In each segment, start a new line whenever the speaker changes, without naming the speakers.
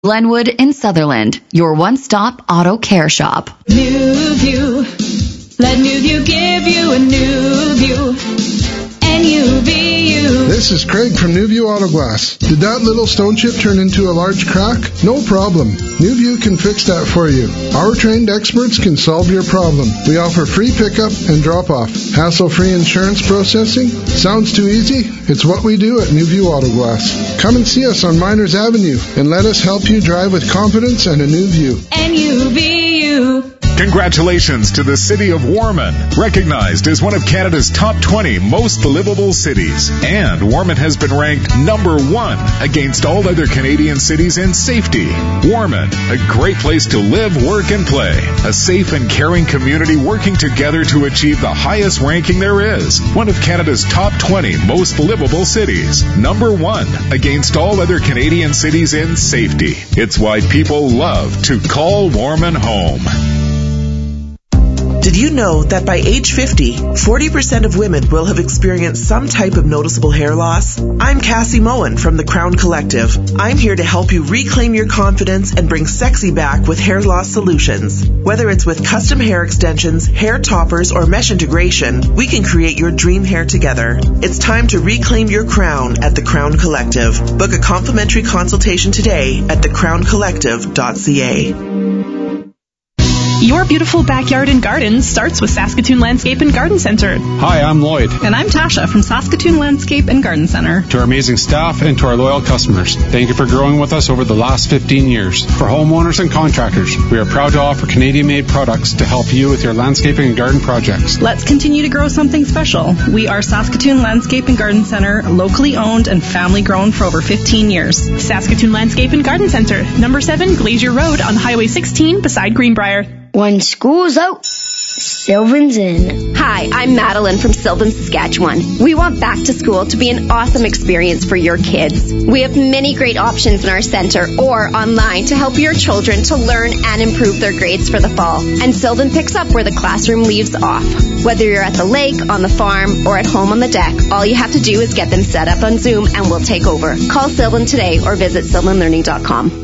Glenwood in Sutherland, your one-stop auto care shop.
New View. Let New View give you a new view. N-U-V-U.
This is Craig from New View Auto Glass. Did that little stone chip turn into a large crack? No problem. New View can fix that for you. Our trained experts can solve your problem. We offer free pickup and drop-off. Hassle-free insurance processing? Sounds too easy? It's what we do at New View Auto Glass. Come and see us on Miners Avenue and let us help you drive with confidence and a new view.
N-U-V-U.
Congratulations to the city of Warman, recognized as one of Canada's top 20 most livable cities. And Warman has been ranked number 1 against all other Canadian cities in safety. Warman, a great place to live, work, and play. A safe and caring community working together to achieve the highest ranking there is. One of Canada's top 20 most livable cities. Number 1 against all other Canadian cities in safety. It's why people love to call Warman home.
Did you know that by age 50, 40% of women will have experienced some type of noticeable hair loss? I'm Cassie Moen from the Crown Collective. I'm here to help you reclaim your confidence and bring sexy back with hair loss solutions. Whether it's with custom hair extensions, hair toppers, or mesh integration, we can create your dream hair together. It's time to reclaim your crown at the Crown Collective. Book a complimentary consultation today at thecrowncollective.ca.
Your beautiful backyard and garden starts with Saskatoon Landscape and Garden Center.
Hi, I'm Lloyd.
And I'm Tasha from Saskatoon Landscape and Garden Center.
To our amazing staff and to our loyal customers, thank you for growing with us over the last 15 years. For homeowners and contractors, we are proud to offer Canadian-made products to help you with your landscaping and garden projects.
Let's continue to grow something special. We are Saskatoon Landscape and Garden Center, locally owned and family grown for over 15 years. Saskatoon Landscape and Garden Center, number 7 Glacier Road on Highway 16 beside Greenbrier.
When school's out, Sylvan's in.
Hi, I'm Madeline from Sylvan, Saskatchewan. We want back to school to be an awesome experience for your kids. We have many great options in our center or online to help your children to learn and improve their grades for the fall. And Sylvan picks up where the classroom leaves off. Whether you're at the lake, on the farm, or at home on the deck, all you have to do is get them set up on Zoom and we'll take over. Call Sylvan today or visit sylvanlearning.com.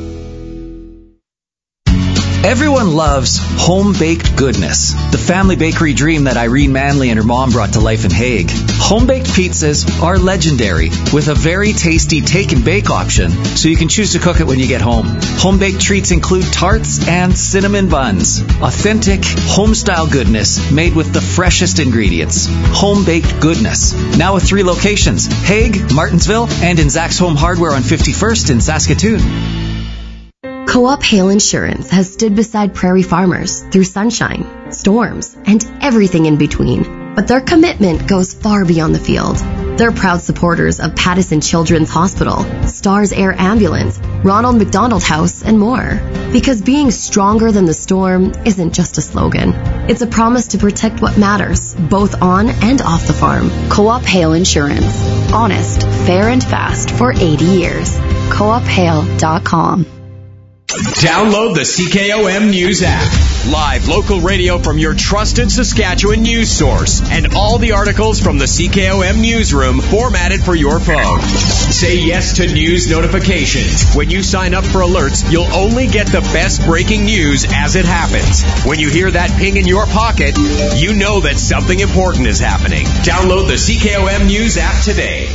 Everyone loves home-baked goodness, the family bakery dream that Irene Manley and her mom brought to life in Hague. Home-baked pizzas are legendary, with a very tasty take-and-bake option, so you can choose to cook it when you get home. Home-baked treats include tarts and cinnamon buns. Authentic, home-style goodness made with the freshest ingredients. Home-baked goodness. Now with 3 locations, Hague, Martinsville, and in Zach's Home Hardware on 51st in Saskatoon.
Co-op Hail Insurance has stood beside prairie farmers through sunshine, storms, and everything in between. But their commitment goes far beyond the field. They're proud supporters of Pattison Children's Hospital, Stars Air Ambulance, Ronald McDonald House, and more. Because being stronger than the storm isn't just a slogan. It's a promise to protect what matters, both on and off the farm. Co-op Hail Insurance. Honest, fair, and fast for 80 years. CoopHail.com.
Download the CKOM News app. Live local radio from your trusted Saskatchewan news source. And all the articles from the CKOM newsroom formatted for your phone. Say yes to news notifications. When you sign up for alerts, you'll only get the best breaking news as it happens. When you hear that ping in your pocket, you know that something important is happening. Download the CKOM News app today.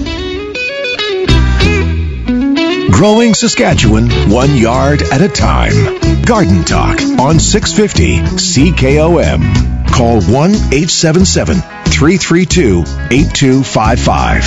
Growing Saskatchewan 1 yard at a time. Garden Talk on 650 CKOM. Call 1-877-332-8255.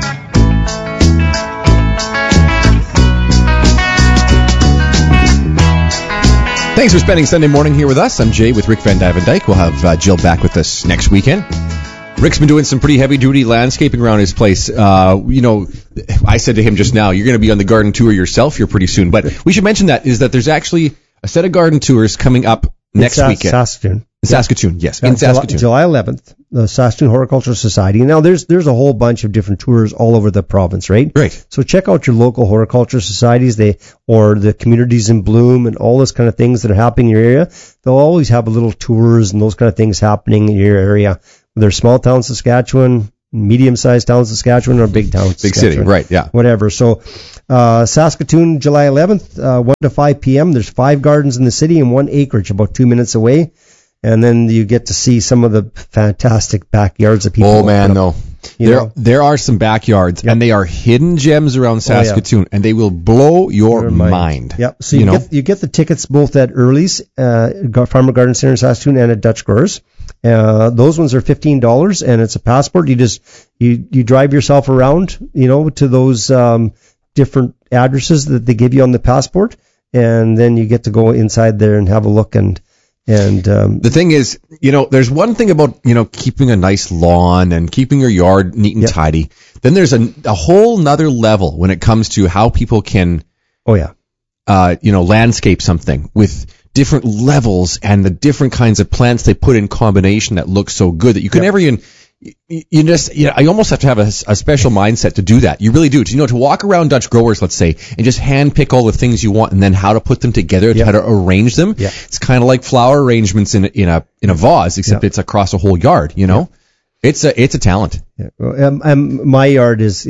Thanks for spending Sunday morning here with us. I'm Jay with Rick Van Dyke. We'll have Jill back with us next weekend. Rick's been doing some pretty heavy-duty landscaping around his place. I said to him just now, you're going to be on the garden tour yourself here pretty soon. But we should mention that there's actually a set of garden tours coming up next weekend.
Saskatoon.
Saskatoon, yes. In Saskatoon.
July 11th, the Saskatoon Horticultural Society. Now, there's a whole bunch of different tours all over the province, right?
Right.
So check out your local horticulture societies, or the communities in bloom and all those kind of things that are happening in your area. They'll always have a little tours and those kind of things happening in your area. Whether small town Saskatchewan, medium-sized town Saskatchewan or big town
Big city, right, yeah.
Whatever. So Saskatoon, July 11th, 1 to 5 p.m. There's 5 gardens in the city and 1 acreage about 2 minutes away. And then you get to see some of the fantastic backyards that people
There are some backyards, and they are hidden gems around Saskatoon, and they will blow your mind.
Yep. So you get the tickets both at Early's Farmer Garden Center in Saskatoon and at Dutch Growers. Those ones are $15, and it's a passport. You drive yourself around, to those different addresses that they give you on the passport, and then you get to go inside there and have a look. And the
thing is, there's one thing about, keeping a nice lawn and keeping your yard neat and tidy. Then there's a whole nother level when it comes to how people can, landscape something with different levels and the different kinds of plants they put in combination that look so good that you can never even, I almost have to have a special mindset to do that. You really do. To walk around Dutch Growers, let's say, and just hand pick all the things you want and then how to put them together, how to arrange them. Yeah. It's kind of like flower arrangements in a vase, except it's across a whole yard, It's a talent.
Yeah. Well, my yard is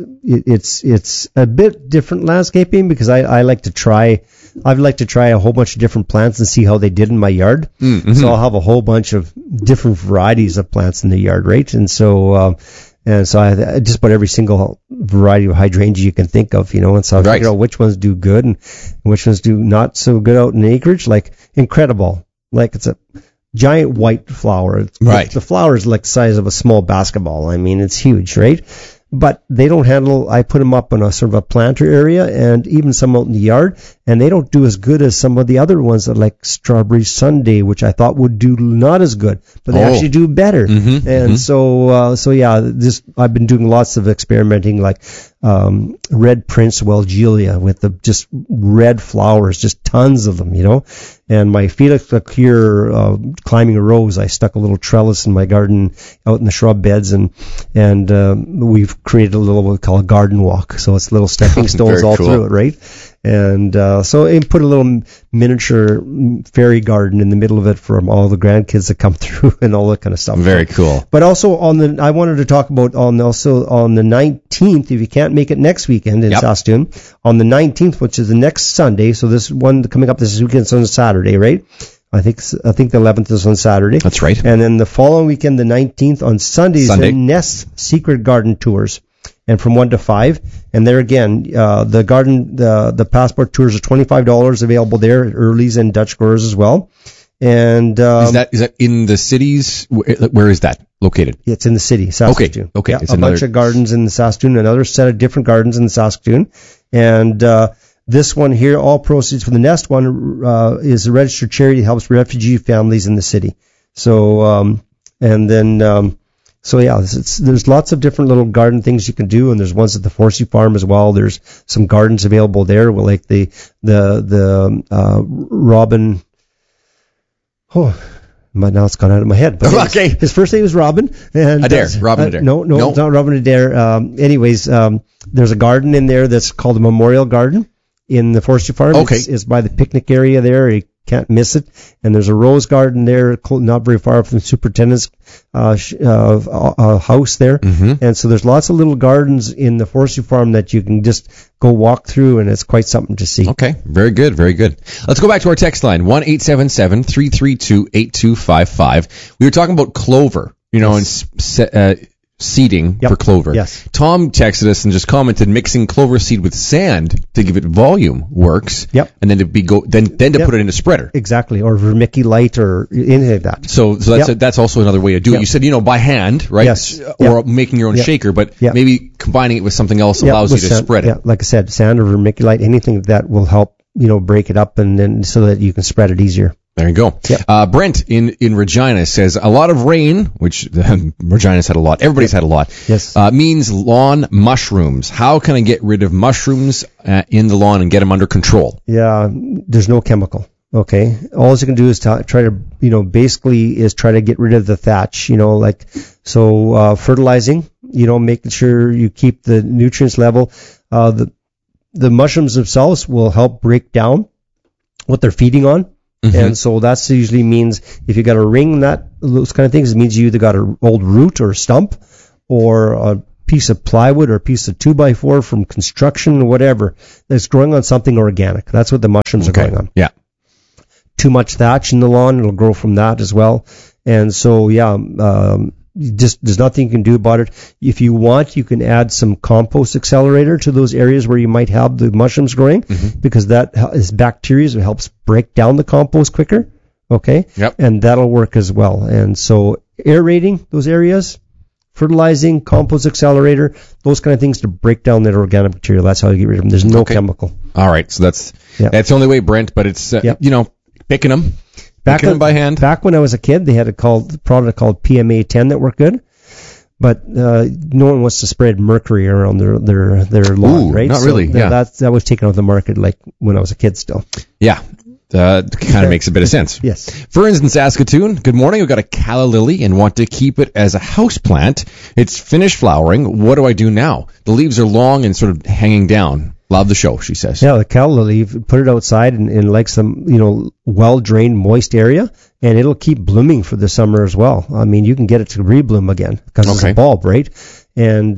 it's a bit different landscaping because I like to try. I'd like to try a whole bunch of different plants and see how they did in my yard. Mm-hmm. So I'll have a whole bunch of different varieties of plants in the yard, right? And so I just put every single variety of hydrangea you can think of, and so I figure out which ones do good and which ones do not so good out in acreage. Like Incredible, like it's a giant white flower.
Right.
The flower is like the size of a small basketball. I mean, it's huge, right? But they don't handle, I put them up in a sort of a planter area and even some out in the yard, and they don't do as good as some of the other ones that like Strawberry Sunday, which I thought would do not as good, but they actually do better. Mm-hmm, and so I've been doing lots of experimenting, like Red Prince Welgelia with the just red flowers, just tons of them, And my Felix Lacour climbing a rose, I stuck a little trellis in my garden out in the shrub beds, and we've created a little what we call a garden walk. So it's little stepping stones all through it, right? And so put a little miniature fairy garden in the middle of it for all the grandkids that come through and all that kind of stuff.
Very cool.
But also I wanted to talk about on the 19th, if you can't make it next weekend in Saskatoon, on the 19th, which is the next Sunday. So this one coming up this weekend is on Saturday, right? I think the 11th is on Saturday.
That's right.
And then the following weekend, the 19th, on Sunday. The Nest Secret Garden Tours. And from 1 to 5. And there again, the garden, the passport tours are $25 available there at Early's and Dutch Growers as well. And
is that in the cities? Where is that located?
It's in the city, Saskatoon.
Okay.
Yeah, it's bunch of gardens in the Saskatoon, another set of different gardens in the Saskatoon. And this one here, all proceeds from the Nest one is a registered charity that helps refugee families in the city. So there's lots of different little garden things you can do, and there's ones at the Forsey Farm as well. There's some gardens available there, like the Robin. Oh, now it's gone out of my head. But
okay.
His first name is Robin. And
Adair. Robin Adair.
No, it's not Robin Adair. There's a garden in there that's called the Memorial Garden in the Forsey Farm.
Okay.
It's by the picnic area there. You can't miss it. And there's a rose garden there, not very far from the superintendent's house there. Mm-hmm. And so there's lots of little gardens in the Forsey Farm that you can just go walk through, and it's quite something to see.
Okay, very good, very good. Let's go back to our text line, 1-877-332-8255. We were talking about clover, and seeding for clover.
Yes.
Tom texted us and just commented mixing clover seed with sand to give it volume works.
Yep.
And then to put it in a spreader.
Exactly. Or vermiculite or anything like that.
So that's also another way to do it. You said, by hand, right?
Yes.
Or making your own shaker, but maybe combining it with something else allows you to spread it.
Yeah, like I said, sand or vermiculite, anything that will help, break it up and then so that you can spread it easier.
There you go.
Yep.
Brent in Regina says a lot of rain, which Regina's had a lot. Everybody's had a lot.
Yes.
Means lawn mushrooms. How can I get rid of mushrooms in the lawn and get them under control?
Yeah, there's no chemical. Okay. All you can do is try to, basically is try to get rid of the thatch, fertilizing, making sure you keep the nutrients level. The mushrooms themselves will help break down what they're feeding on. Mm-hmm. And so that usually means if you got a ring, those kind of things, it means you either got an old root or a stump, or a piece of plywood or a piece of 2x4 from construction or whatever that's growing on something organic. That's what the mushrooms are growing on.
Yeah.
Too much thatch in the lawn, it'll grow from that as well. And so, there's nothing you can do about it. If you want, you can add some compost accelerator to those areas where you might have the mushrooms growing, because that is bacteria. It helps break down the compost quicker. Okay?
Yep.
And that'll work as well. And so aerating those areas, fertilizing, compost accelerator, those kind of things to break down that organic material. That's how you get rid of them. There's no chemical.
All right. So that's the only way, Brent, but it's, picking them. Picking them by hand.
Back when I was a kid, they had a product called PMA 10 that worked good. But no one wants to spread mercury around their lawn, right?
Not really.
That was taken off the market like when I was a kid still.
Yeah. Kind of makes a bit of sense.
Yes.
Ferns in Saskatoon. Good morning. We've got a calla lily and want to keep it as a house plant. It's finished flowering. What do I do now? The leaves are long and sort of hanging down. Love the show, she says.
Yeah, the calla lily, put it outside in like some, well-drained, moist area, and it'll keep blooming for the summer as well. I mean, you can get it to rebloom again because it's a bulb, right? And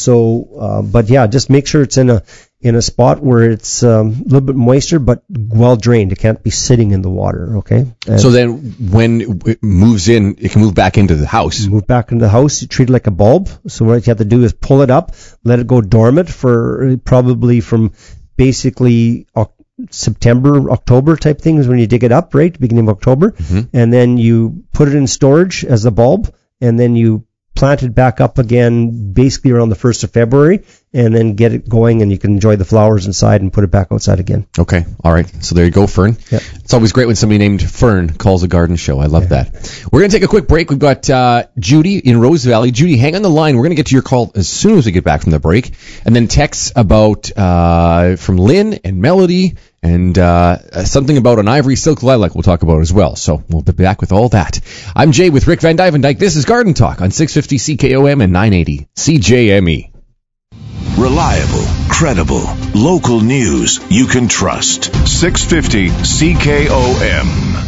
just make sure it's in a spot where it's a little bit moister but well drained. It can't be sitting in the water, okay? And
so then when it moves in, it can move back into the house.
Move back into the house, you treat it like a bulb. So what you have to do is pull it up, let it go dormant for probably from basically September, October type thing is when you dig it up, right? Beginning of October. And then you put it in storage as a bulb, and then you plant it back up again basically around the 1st of February, and then get it going, and you can enjoy the flowers inside and put it back outside again.
Okay. All right. So there you go, Fern.
Yep.
It's always great when somebody named Fern calls a garden show. I love that. We're going to take a quick break. We've got Judy in Rose Valley. Judy, hang on the line. We're going to get to your call as soon as we get back from the break. And then texts about from Lynn and Melody and something about an ivory silk lilac we'll talk about as well. So we'll be back with all that. I'm Jay with Rick Van Dyke. This is Garden Talk on 650 CKOM and 980 CJME.
Reliable, credible, local news you can trust. 650 CKOM.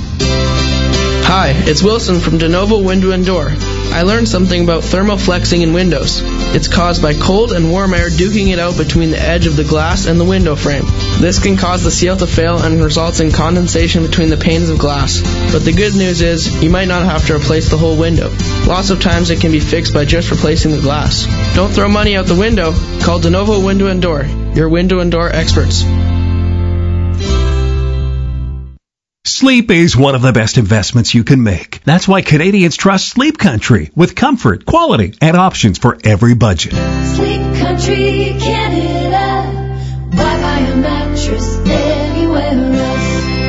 Hi, it's Wilson from DeNovo Window and Door. I learned something about thermoflexing in windows. It's caused by cold and warm air duking it out between the edge of the glass and the window frame. This can cause the seal to fail and results in condensation between the panes of glass. But the good news is, you might not have to replace the whole window. Lots of times it can be fixed by just replacing the glass. Don't throw money out the window. Call DeNovo Window and Door, your window and door experts.
Sleep is one of the best investments you can make. That's why Canadians trust Sleep Country with comfort, quality, and options for every budget.
Sleep Country, Canada. Buy a mattress anywhere else.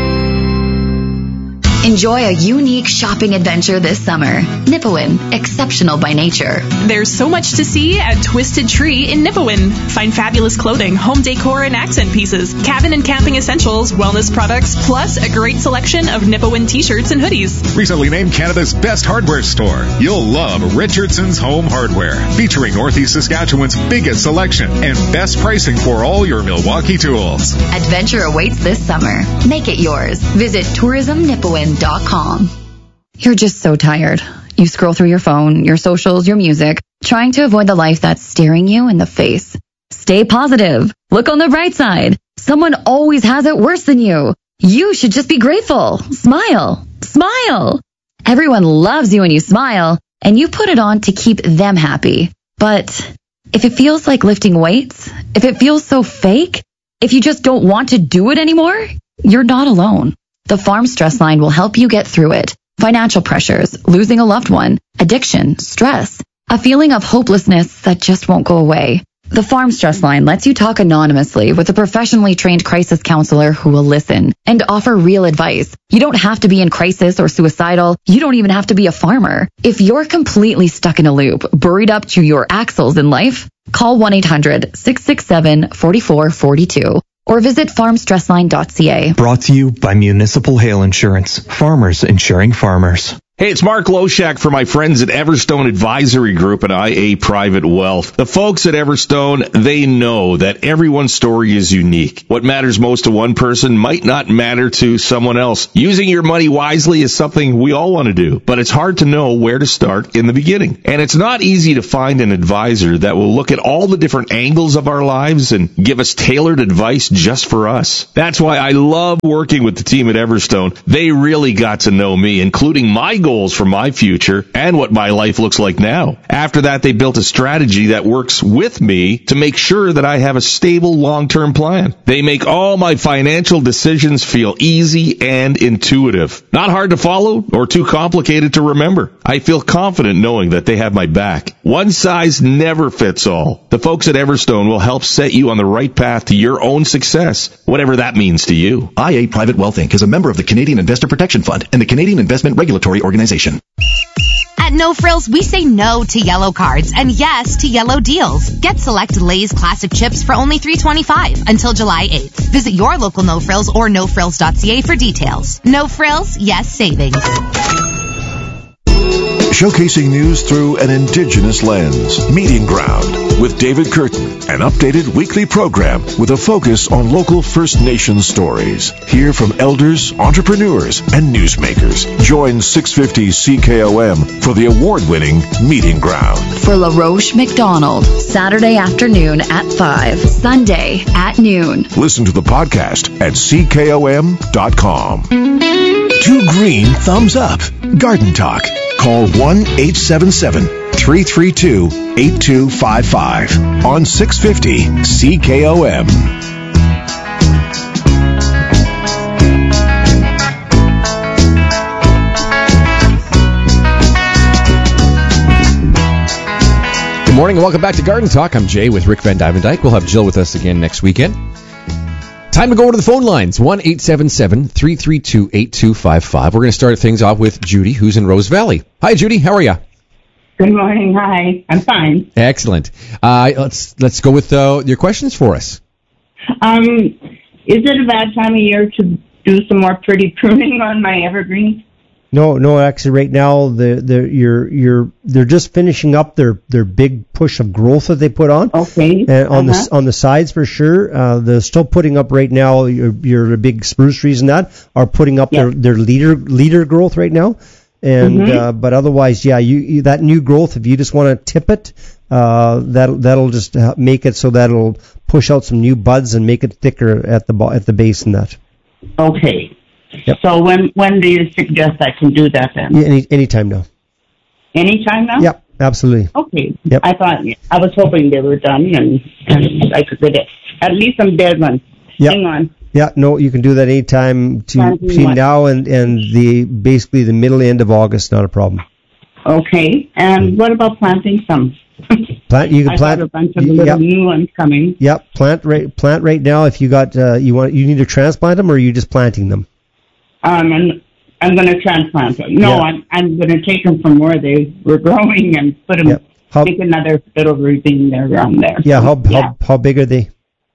Enjoy a unique shopping adventure this summer. Nipawin, exceptional by nature.
There's so much to see at Twisted Tree in Nipawin. Find fabulous clothing, home decor and accent pieces, cabin and camping essentials, wellness products, plus a great selection of Nipawin t-shirts and hoodies.
Recently named Canada's best hardware store, you'll love Richardson's Home Hardware, featuring Northeast Saskatchewan's biggest selection and best pricing for all your Milwaukee tools.
Adventure awaits this summer. Make it yours. Visit tourismnipawin.com.
You're just so tired. You scroll through your phone, your socials, your music, trying to avoid the life that's staring you in the face. Stay positive. Look on the bright side. Someone always has it worse than you. You should just be grateful. Smile. Smile. Everyone loves you when you smile, and you put it on to keep them happy. But if it feels like lifting weights, if it feels so fake, if you just don't want to do it anymore, you're not alone. The Farm Stress Line will help you get through it. Financial pressures, losing a loved one, addiction, stress, a feeling of hopelessness that just won't go away. The Farm Stress Line lets you talk anonymously with a professionally trained crisis counselor who will listen and offer real advice. You don't have to be in crisis or suicidal. You don't even have to be a farmer. If you're completely stuck in a loop, buried up to your axles in life, call 1-800-667-4442. or visit farmstressline.ca.
Brought to you by Municipal Hail Insurance. Farmers insuring farmers. Hey, it's Mark Loshak for my friends at Everstone Advisory Group and IA Private Wealth. The folks at Everstone, they know that everyone's story is unique. What matters most to one person might not matter to someone else. Using your money wisely is something we all want to do, but it's hard to know where to start in the beginning. And it's not easy to find an advisor that will look at all the different angles of our lives and give us tailored advice just for us. That's why I love working with the team at Everstone. They really got to know me, including my goals for my future and what my life looks like now. After that, they built a strategy that works with me to make sure that I have a stable long-term plan. They make all my financial decisions feel easy and intuitive. Not hard to follow or too complicated to remember. I feel confident knowing that they have my back. One size never fits all. The folks at Everstone will help set you on the right path to your own success, whatever that means to you.
IA Private Wealth Inc. is a member of the Canadian Investor Protection Fund and the Canadian Investment Regulatory Organization.
At No Frills, we say no to yellow cards and yes to yellow deals. Get select Lay's classic chips for only $3.25 until July 8th. Visit your local No Frills or nofrills.ca for details. No Frills, yes savings.
Showcasing news through an Indigenous lens. Meeting Ground with David Curtin, an updated weekly program with a focus on local First Nations stories. Hear from elders, entrepreneurs, and newsmakers. Join 650 CKOM for the award-winning Meeting Ground.
For LaRoche McDonald, Saturday afternoon at 5, Sunday at noon.
Listen to the podcast at CKOM.com. 2 green thumbs up. Garden Talk. Call 1-877-332-8255 on 650 CKOM.
Good morning and welcome back to Garden Talk. I'm Jay with Rick Van Dyke. We'll have Jill with us again next weekend. Time to go over to the phone lines, 1-877-332-8255. We're going to start things off with Judy, who's in Rose Valley. Hi, Judy. How are you?
Good morning. Hi. I'm fine.
Excellent. Let's go with your questions for us.
Is it a bad time of year to do some more pretty pruning on my evergreens?
No. Actually, right now they're just finishing up their big push of growth that they put on.
Okay.
And on the sides for sure, they're still putting up right now. Your big spruce trees and that are putting up their leader growth right now. And but otherwise, you that new growth. If you just want to tip it, that'll just make it so that'll push out some new buds and make it thicker at the base and that.
Okay.
Yep.
So when do you suggest I can do that then?
Yeah, anytime now.
Anytime now?
Yep, absolutely.
Okay.
Yep.
I was hoping they were done and I could get it. At least some dead ones.
Yep.
Hang on.
Yeah, no, you can do that anytime between now and basically the middle end of August, not a problem.
Okay. And what about planting some?
You can plant.
I got a bunch of little new ones coming.
Yep, plant right now. If you got you need to transplant them, or are you just planting them?
And I'm going to transplant them. No, yeah. I'm going to take them from where they were growing and put them. Make another little ravine there around there.
Yeah. How big are they?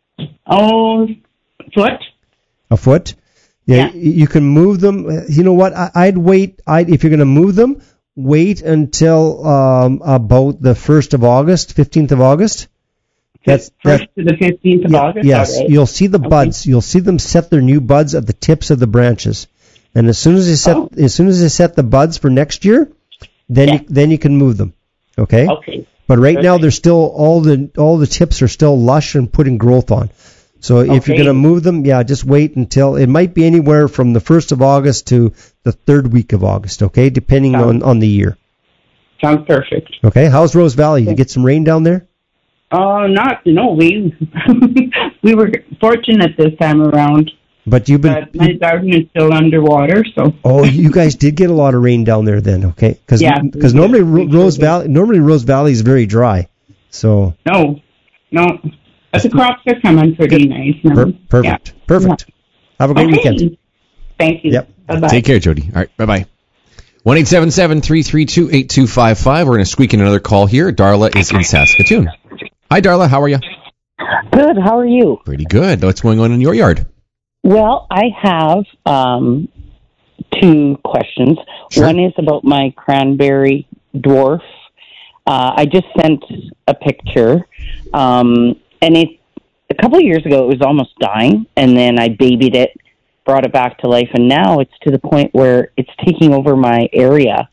Oh, foot.
A foot. Yeah. You can move them. You know what? I'd wait. If you're going to move them, wait until about the 1st of August, 15th of August.
That's 1st to the 15th of August?
Yes. Right. You'll see the buds. You'll see them set their new buds at the tips of the branches. And as soon as they set the buds for next year, then you can move them. Okay?
Okay.
But right now they're still all the tips are still lush and putting growth on. So if you're going to move them, just wait until it might be anywhere from the 1st of August to the 3rd week of August, okay? Depending on the year.
Sounds perfect.
Okay. How's Rose Valley? Did you get some rain down there?
We were fortunate this time around.
But
my garden is still underwater, so.
Oh, you guys did get a lot of rain down there then, okay? Because normally Rose Valley is very dry, so.
No, but the crops are coming pretty nice now.
Perfect. Have a great weekend.
Thank you.
Yep.
Bye-bye.
Take care, Jody. All right, bye-bye. 1-877-332-8255. We're going to squeak in another call here. Darla is in Saskatoon. Hi, Darla. How are you?
Good. How are you?
Pretty good. What's going on in your yard?
Well, I have 2 questions.
Sure.
One is about my cranberry dwarf. I just sent a picture, and a couple of years ago it was almost dying, and then I babied it, brought it back to life, and now it's to the point where it's taking over my area,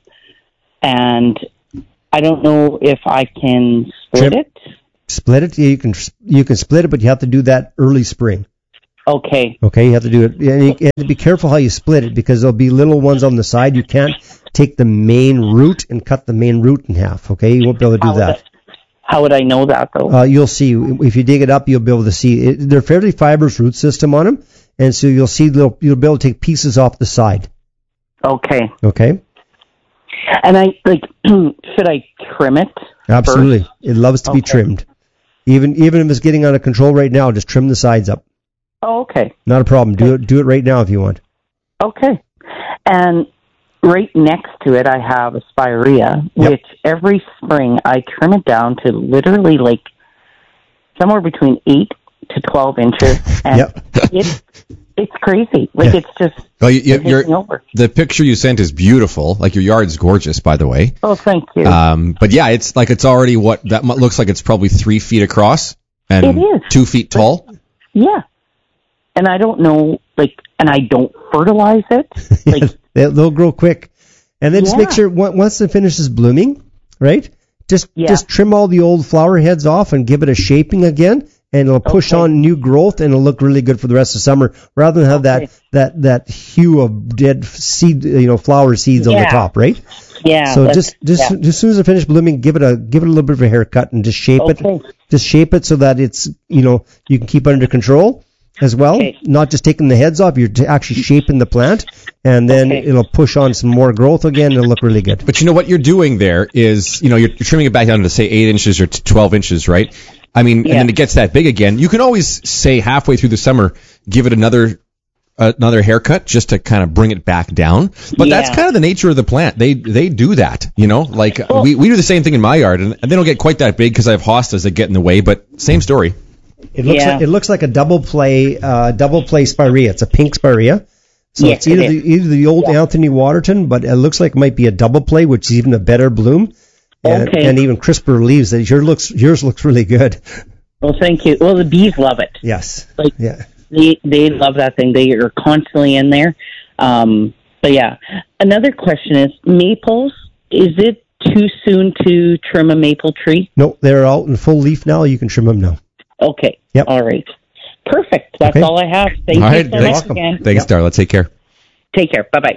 and I don't know if I can split it.
Split it? Yeah, you can split it, but you have to do that early spring.
Okay.
Okay, you have to do it. And you have to be careful how you split it, because there'll be little ones on the side. You can't take the main root and cut the main root in half. Okay, you won't be able to do that.
How would I know that, though?
You'll see. If you dig it up, you'll be able to see. They're fairly fibrous root system on them, and so you'll see you'll be able to take pieces off the side.
Okay.
Okay.
And should I trim it?
Absolutely.
First?
It loves to be trimmed. Even if it's getting out of control right now, just trim the sides up.
Oh, okay.
Not a problem. Do it right now if you want.
Okay. And right next to it, I have a spirea, which every spring I trim it down to literally somewhere between 8 to 12 inches. And it's crazy. It's just taking over.
The picture you sent is beautiful. Like, your yard's gorgeous, by the way.
Oh, thank you.
But yeah, it's already that looks like it's probably 3 feet across and
it is.
2 feet tall.
Yeah. And I don't know, and I don't fertilize it.
They'll grow quick. And then just make sure, once it finishes blooming, right, just trim all the old flower heads off and give it a shaping again, and it'll push on new growth, and it'll look really good for the rest of summer, rather than have that hue of dead seed, flower seeds on the top, right?
Yeah.
So just as soon as it finishes blooming, give it a little bit of a haircut and just shape it. Just shape it so that it's you can keep it under control as well. Not just taking the heads off, you're actually shaping the plant, and then it'll push on some more growth again, and it'll look really good.
But what you're doing there is, you're trimming it back down to, say, 8 inches or 12 inches, right? I mean, and then it gets that big again. You can always say halfway through the summer, give it another haircut just to kind of bring it back down. But that's kind of the nature of the plant. They do that, we do the same thing in my yard, and they don't get quite that big because I have hostas that get in the way, but same story.
It looks like a double play spirea. It's a pink spirea. So it's either the old Anthony Waterton, but it looks like it might be a double play, which is even a better bloom. And even crisper leaves. Yours looks really good.
Well, thank you. Well, the bees love it.
Yes.
They love that thing. They are constantly in there. But yeah. Another question is, maples, is it too soon to trim a maple tree?
No, they're out in full leaf now. You can trim them now.
Okay.
Yep.
All right. Perfect. That's all I have. Thank you so much again.
Thanks, Darla. Take care.
Take care. Bye-bye.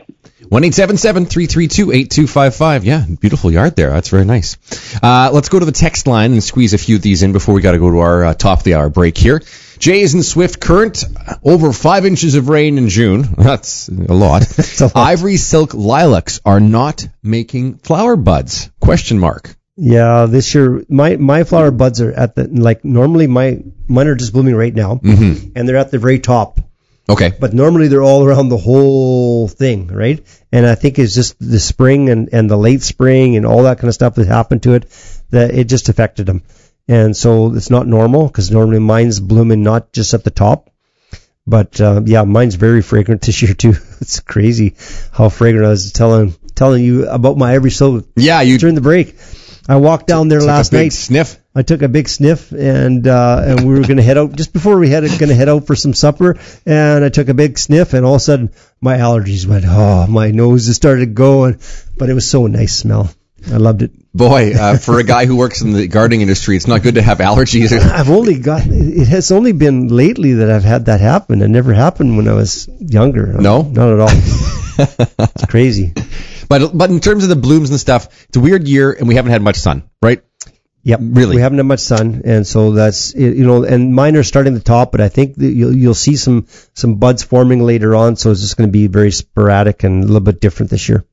1-877-332-8255. Yeah, beautiful yard there. That's very nice. Let's go to the text line and squeeze a few of these in before we got to go to our top of the hour break here. Jay is in Swift. Current over 5 inches of rain in June. That's a lot. Ivory silk lilacs are not making flower buds. ?
Yeah, this year my flower buds are at normally mine are just blooming right now, and they're at the very top.
Okay.
But normally they're all around the whole thing, right? And I think it's just the spring and the late spring and all that kind of stuff that happened to it, that it just affected them. And so it's not normal, because normally mine's blooming not just at the top. But mine's very fragrant this year too. It's crazy how fragrant. I was telling you about my Ivory Silk during the break. I walked down there last night.
Sniff.
I took a big sniff, and we were going to head out just before we going to head out for some supper. And I took a big sniff, and all of a sudden my allergies went. Oh, my nose just started going. But it was so nice smell. I loved it.
Boy, for a guy who works in the gardening industry, it's not good to have allergies.
It has only been lately that I've had that happen. It never happened when I was younger.
No?
Not at all. It's crazy.
But in terms of the blooms and stuff, it's a weird year, and we haven't had much sun, right?
Yep.
Really.
We haven't had much sun, and so that's, and mine are starting the top, but I think that you'll see some buds forming later on, so it's just going to be very sporadic and a little bit different this year.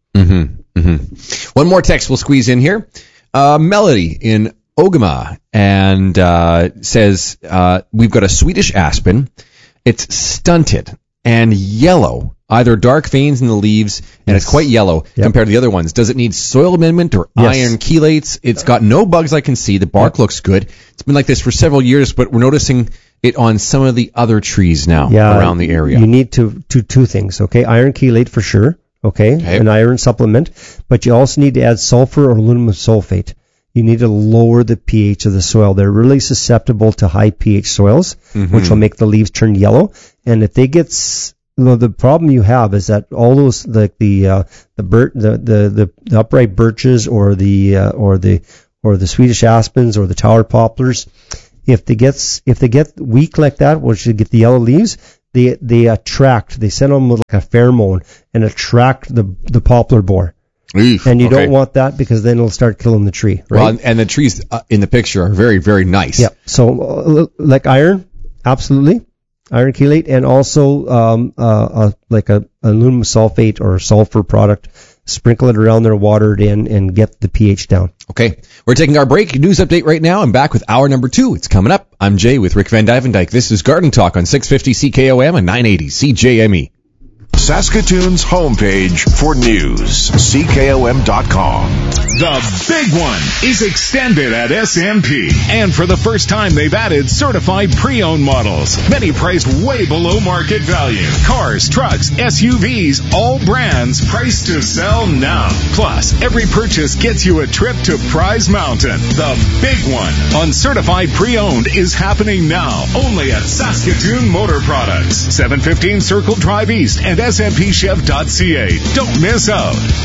One more text we'll squeeze in here. Melody in Ogama, and says, we've got a Swedish aspen. It's stunted and yellow, either dark veins in the leaves, and it's quite yellow compared to the other ones. Does it need soil amendment or iron chelates? It's got no bugs I can see. The bark looks good. It's been like this for several years, but we're noticing it on some of the other trees now around the area.
You need two things, okay? Iron chelate for sure, okay, an iron supplement, but you also need to add sulfur or aluminum sulfate. You need to lower the pH of the soil. They're really susceptible to high pH soils, which will make the leaves turn yellow. And if they get, the problem you have is that all those, like the upright birches or the Swedish aspens or the tower poplars, if they get weak like that, which you get the yellow leaves, they attract. They send them like a pheromone and attract the poplar borer. And you don't want that because then it'll start killing the tree, right?
Well, and the trees in the picture are very, very nice.
Yeah. So, like iron, absolutely, iron chelate, and also like a aluminum sulfate or sulfur product. Sprinkle it around there, water it in, and get the pH down.
Okay. We're taking our break. News update right now. I'm back with hour number 2. It's coming up. I'm Jay with Rick Van Dyke. This is Garden Talk on 650 CKOM and 980 CJME.
Saskatoon's homepage for news, CKOM.com.
The big one is extended at SMP. And for the first time, they've added certified pre-owned models, many priced way below market value. Cars, trucks, SUVs, all brands priced to sell now. Plus, every purchase gets you a trip to Prize Mountain. The big one on certified pre-owned is happening now, only at Saskatoon Motor Products, 715 Circle Drive East and SMPChev.ca. Don't miss out.